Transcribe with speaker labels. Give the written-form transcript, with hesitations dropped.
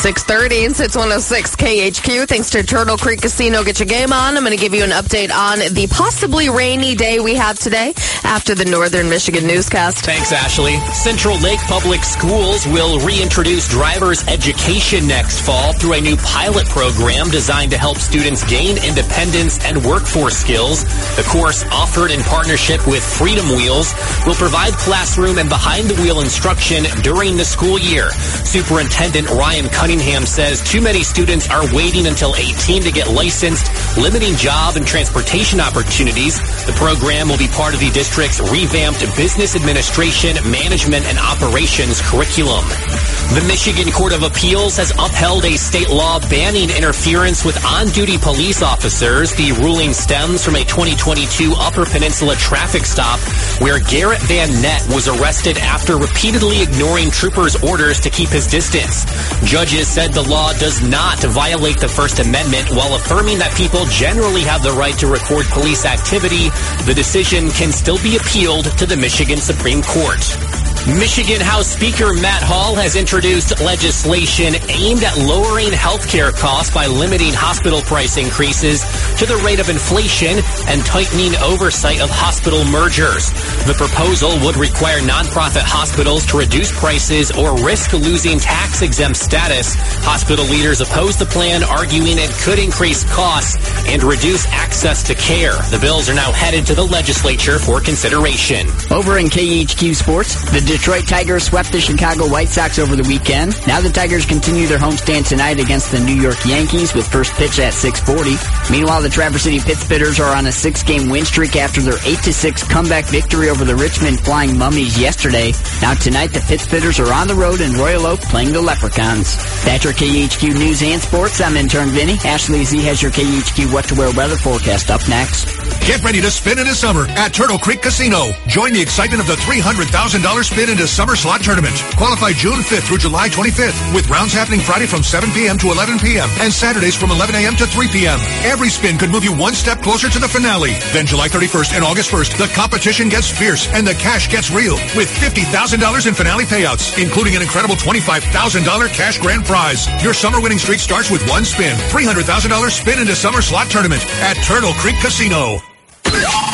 Speaker 1: 6:30, and it's 106 KHQ. Thanks to Turtle Creek Casino. Get your game on. I'm going to give you an update on the possibly rainy day we have today after the Northern Michigan newscast.
Speaker 2: Thanks, Ashley. Central Lake Public Schools will reintroduce driver's education next fall through a new pilot program designed to help students gain independence and workforce skills. The course, offered in partnership with Freedom Wheels, will provide classroom and behind-the-wheel instruction during the school year. Superintendent Ryan Cunningham says too many students are waiting until 18 to get licensed, limiting job and transportation opportunities. The program will be part of the district's revamped business administration, management, and operations curriculum. The Michigan Court of Appeals has upheld a state law banning interference with on-duty police officers. The ruling stems from a 2022 Upper Peninsula traffic stop where Garrett Van Nett was arrested after repeatedly ignoring troopers' orders to keep his distance. Judges said the law does not violate the First Amendment while affirming that people generally have the right to record police activity. The decision can still be appealed to the Michigan Supreme Court. Michigan House Speaker Matt Hall has introduced legislation aimed at lowering healthcare costs by limiting hospital price increases to the rate of inflation and tightening oversight of hospital mergers. The proposal would require nonprofit hospitals to reduce prices or risk losing tax-exempt status. Hospital leaders oppose the plan, arguing it could increase costs and reduce access to care. The bills are now headed to the legislature for consideration.
Speaker 3: Over in KHQ Sports, the Detroit Tigers swept the Chicago White Sox over the weekend. Now the Tigers continue their homestand tonight against the New York Yankees with first pitch at 6:40. Meanwhile, the Traverse City Pittsburghers are on a 6-game win streak after their 8-6 comeback victory over the Richmond Flying Mummies yesterday. Now tonight, the Pittsburghers are on the road in Royal Oak playing the Leprechauns. That's your KHQ News and Sports. I'm intern Vinny. Ashley Z has your KHQ What to Wear weather forecast up next.
Speaker 4: Get ready to spin into summer at Turtle Creek Casino. Join the excitement of the $300,000 Spin into Summer Slot Tournament. Qualify June 5th through July 25th with rounds happening Friday from 7 p.m. to 11 p.m. and Saturdays from 11 a.m. to 3 p.m. Every spin could move you one step closer to the finale. Then July 31st and August 1st, the competition gets fierce and the cash gets real with $50,000 in finale payouts, including an incredible $25,000 cash grand prize. Your summer winning streak starts with one spin. $300,000 Spin into Summer Slot Tournament at Turtle Creek Casino.